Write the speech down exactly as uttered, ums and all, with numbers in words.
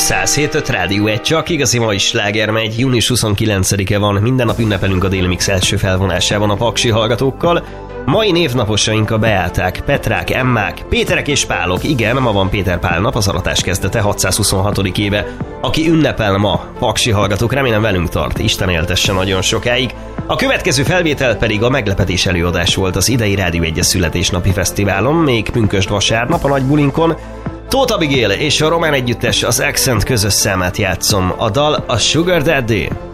száz hét öt Rádió egy, csak igazi mai sláger megy. június huszonkilencedike van, minden nap ünnepelünk a Déli Mix első felvonásában a paksi hallgatókkal. Mai névnaposaink a Beáták, Petrák, Emmák, Péterek és Pálok. Igen, ma van Péter Pál nap, az aratás kezdete, hatszázhuszonhatodik éve. Aki ünnepel ma, paksi hallgatók, remélem velünk tart, Isten éltesse nagyon sokáig. A következő felvétel pedig a meglepetés előadás volt az idei Rádió egyes születésnapi fesztiválon, még pünkösd vasárnap a nagy bulinkon. Tóth Abigail és a román együttes az Accent közös számát játszom. A dal a Sugar Daddy.